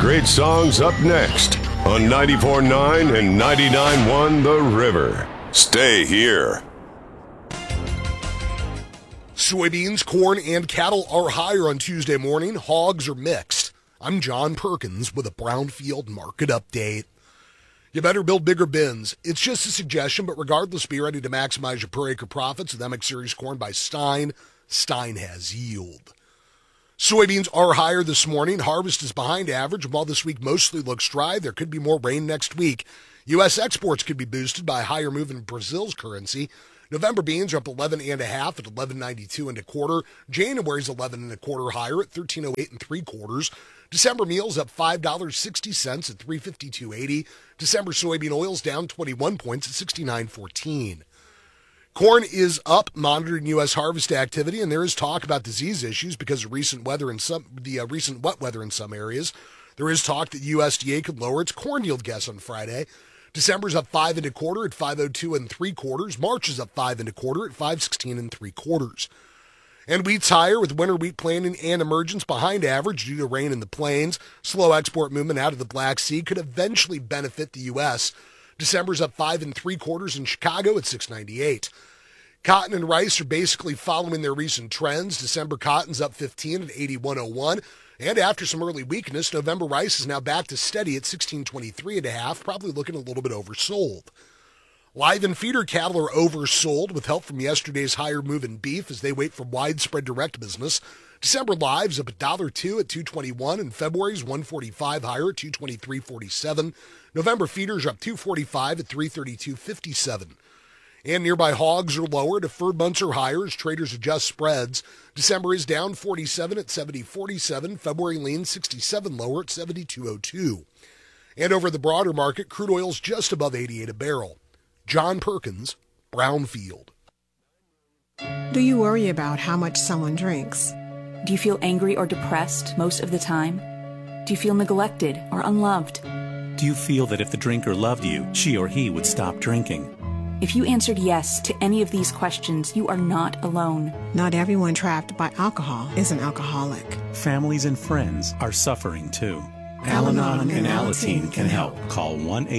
great songs up next on 94.9 and 99.1 The River. Stay here. Soybeans, corn, and cattle are higher on Tuesday morning. Hogs are mixed. I'm John Perkins with a Brownfield market update. You better build bigger bins. It's just a suggestion, but regardless, be ready to maximize your per acre profits with MX Series corn by Stein. Stein has yield. Soybeans are higher this morning. Harvest is behind average. While this week mostly looks dry, there could be more rain next week. U.S. exports could be boosted by a higher move in Brazil's currency. November beans are up 11.5 at 11.92 and a quarter. January's 11.25 higher at 13.08 and 3/4. December meals up $5.60 at 352.80. December soybean oils down 21 points at 69.14. Corn is up, monitoring U.S. harvest activity, and there is talk about disease issues because of recent weather in recent wet weather in some areas. There is talk that USDA could lower its corn yield guess on Friday. December's up 5 1/4 at 5.02 and 3/4. March is up 5 1/4 at 5.16 and 3/4. And wheat's higher with winter wheat planting and emergence behind average due to rain in the plains. Slow export movement out of the Black Sea could eventually benefit the U.S. December's up 5 3/4 in Chicago at 6.98. Cotton and rice are basically following their recent trends. December cotton's up 15 at 81.01. And after some early weakness, November rice is now back to steady at 16.23.5, probably looking a little bit oversold. Live and feeder cattle are oversold with help from yesterday's higher move in beef as they wait for widespread direct business. December live's up $1.02 at 2.21, and February's 1.45 higher at 2.23.47. November feeders are up 2.45 at 3.32.57. And nearby hogs are lower. Deferred months are higher as traders adjust spreads. December is down 47 at 70.47. February lean 67 lower at 72.02. And over the broader market, crude oil's just above 88 a barrel. John Perkins, Brownfield. Do you worry about how much someone drinks? Do you feel angry or depressed most of the time? Do you feel neglected or unloved? Do you feel that if the drinker loved you, she or he would stop drinking? If you answered yes to any of these questions, you are not alone. Not everyone trapped by alcohol is an alcoholic. Families and friends are suffering too. Al-Anon and Alateen can help. Call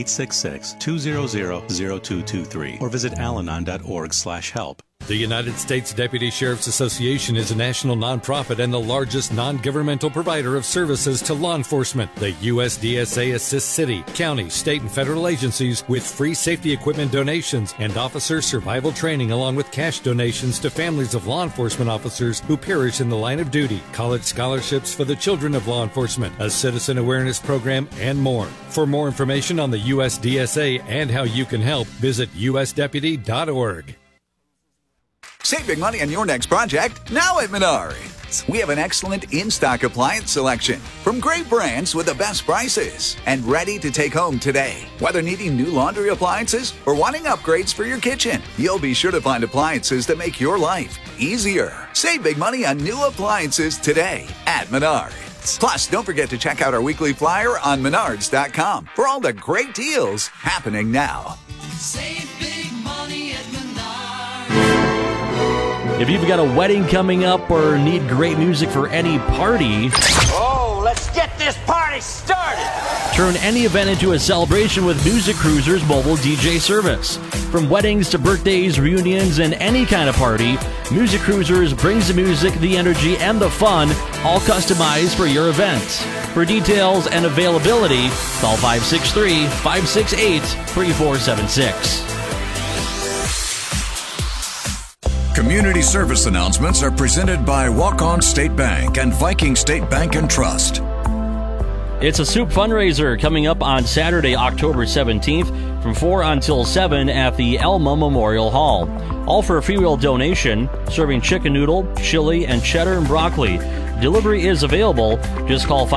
1-866-200-0223 or visit alanon.org/help. The United States Deputy Sheriff's Association is a national nonprofit and the largest non-governmental provider of services to law enforcement. The USDSA assists city, county, state, and federal agencies with free safety equipment donations and officer survival training, along with cash donations to families of law enforcement officers who perish in the line of duty, college scholarships for the children of law enforcement, a citizen awareness program, and more. For more information on the USDSA and how you can help, visit usdeputy.org. Save big money on your next project now at Menards. We have an excellent in-stock appliance selection from great brands with the best prices and ready to take home today. Whether needing new laundry appliances or wanting upgrades for your kitchen, you'll be sure to find appliances that make your life easier. Save big money on new appliances today at Menards. Plus, don't forget to check out our weekly flyer on Menards.com for all the great deals happening now. Save big money at Menards. If you've got a wedding coming up or need great music for any party, let's get this party started! Turn any event into a celebration with Music Cruiser's mobile DJ service. From weddings to birthdays, reunions, and any kind of party, Music Cruisers brings the music, the energy, and the fun, all customized for your event. For details and availability, call 563-568-3476. Community service announcements are presented by Walk-On State Bank and Viking State Bank and Trust. It's a soup fundraiser coming up on Saturday, October 17th from 4 until 7 at the Elma Memorial Hall. All for a freewill donation, serving chicken noodle, chili, and cheddar and broccoli. Delivery is available. Just call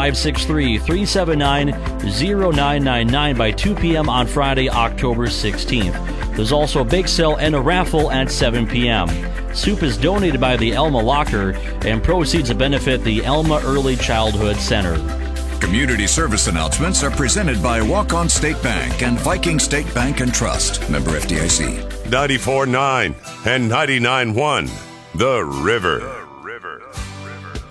563-379-0999 by 2 p.m. on Friday, October 16th. There's also a bake sale and a raffle at 7 p.m. Soup is donated by the Elma Locker, and proceeds benefit the Elma Early Childhood Center. Community service announcements are presented by Walk-On State Bank and Viking State Bank and Trust. Member FDIC. 94.9 and 99.1 The River.